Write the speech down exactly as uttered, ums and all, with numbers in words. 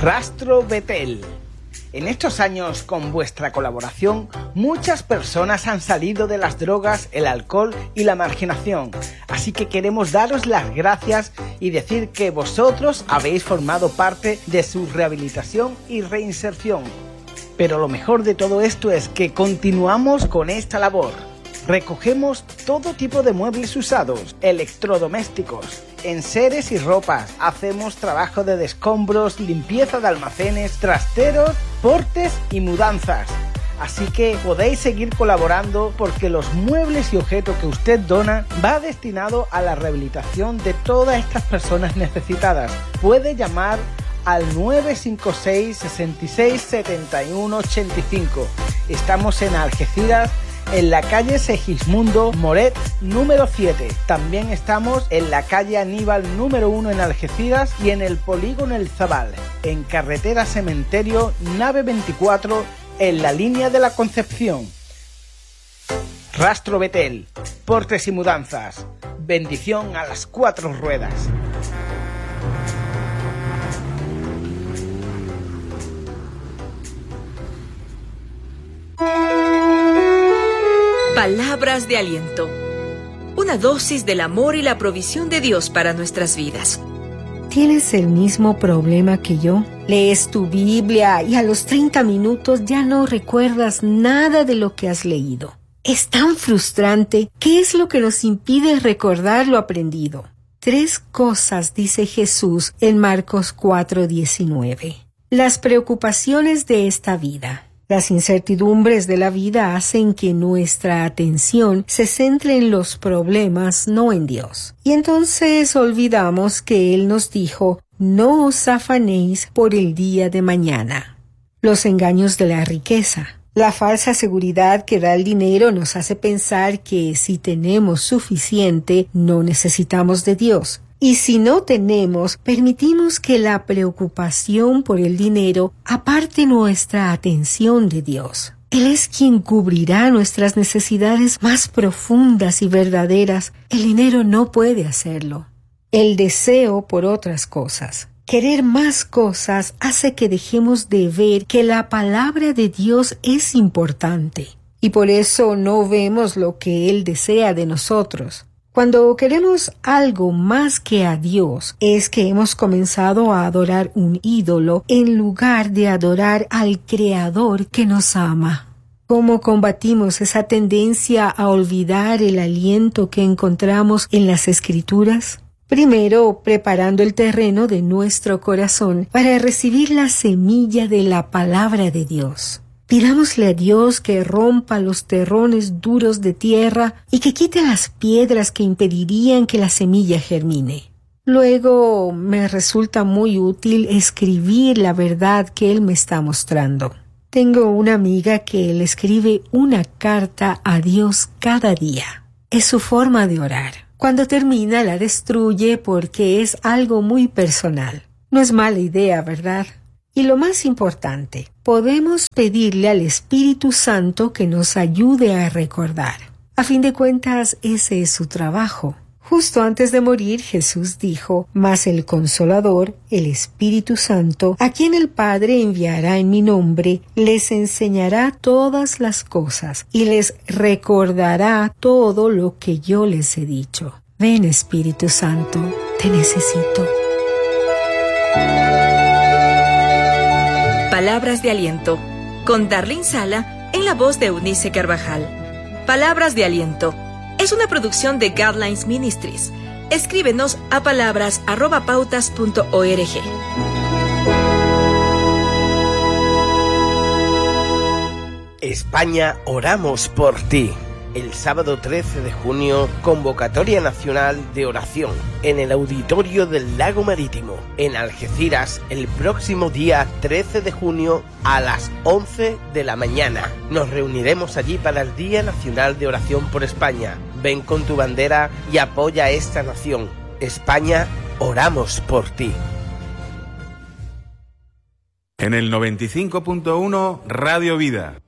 Rastro Betel. En estos años, con vuestra colaboración, muchas personas han salido de las drogas, el alcohol y la marginación. Así que queremos daros las gracias y decir que vosotros habéis formado parte de su rehabilitación y reinserción. Pero lo mejor de todo esto es que continuamos con esta labor. Recogemos todo tipo de muebles usados, electrodomésticos, enseres y ropas. Hacemos trabajo de descombros, limpieza de almacenes, trasteros, portes y mudanzas. Así que podéis seguir colaborando porque los muebles y objetos que usted dona va destinado a la rehabilitación de todas estas personas necesitadas. Puede llamar al nueve cinco seis, seis seis, siete uno ocho cinco. Estamos en Algeciras, en la calle Segismundo Moret número siete. También estamos en la calle Aníbal número uno en Algeciras y en el polígono El Zabal, en carretera Cementerio nave veinticuatro, en la línea de la Concepción. Rastro Betel, portes y mudanzas. Bendición a las cuatro ruedas. Palabras de aliento. Una dosis del amor y la provisión de Dios para nuestras vidas. ¿Tienes el mismo problema que yo? Lees tu Biblia y a los treinta minutos ya no recuerdas nada de lo que has leído. Es tan frustrante. ¿Qué es lo que nos impide recordar lo aprendido? Tres cosas dice Jesús en Marcos cuatro diecinueve. Las preocupaciones de esta vida. Las incertidumbres de la vida hacen que nuestra atención se centre en los problemas, no en Dios. Y entonces olvidamos que Él nos dijo, no os afanéis por el día de mañana. Los engaños de la riqueza. La falsa seguridad que da el dinero nos hace pensar que si tenemos suficiente, no necesitamos de Dios. Y si no tenemos, permitimos que la preocupación por el dinero aparte nuestra atención de Dios. Él es quien cubrirá nuestras necesidades más profundas y verdaderas. El dinero no puede hacerlo. El deseo por otras cosas. Querer más cosas hace que dejemos de ver que la palabra de Dios es importante. Y por eso no vemos lo que Él desea de nosotros. Cuando queremos algo más que a Dios, es que hemos comenzado a adorar un ídolo en lugar de adorar al Creador que nos ama. ¿Cómo combatimos esa tendencia a olvidar el aliento que encontramos en las Escrituras? Primero, preparando el terreno de nuestro corazón para recibir la semilla de la palabra de Dios. Pidámosle a Dios que rompa los terrones duros de tierra y que quite las piedras que impedirían que la semilla germine. Luego, me resulta muy útil escribir la verdad que Él me está mostrando. Tengo una amiga que le escribe una carta a Dios cada día. Es su forma de orar. Cuando termina, la destruye porque es algo muy personal. No es mala idea, ¿verdad? Y lo más importante, podemos pedirle al Espíritu Santo que nos ayude a recordar. A fin de cuentas, ese es su trabajo. Justo antes de morir, Jesús dijo, mas el Consolador, el Espíritu Santo, a quien el Padre enviará en mi nombre, les enseñará todas las cosas y les recordará todo lo que yo les he dicho. Ven, Espíritu Santo, te necesito. Palabras de aliento, con Darlene Sala en la voz de Eunice Carvajal. Palabras de aliento es una producción de Guidelines Ministries. Escríbenos a palabras arroba pautas punto org. España, oramos por ti. El sábado trece de junio, convocatoria nacional de oración en el auditorio del Lago Marítimo, en Algeciras, el próximo día trece de junio a las once de la mañana. Nos reuniremos allí para el Día Nacional de Oración por España. Ven con tu bandera y apoya a esta nación. España, oramos por ti. En el noventa y cinco punto uno, Radio Vida.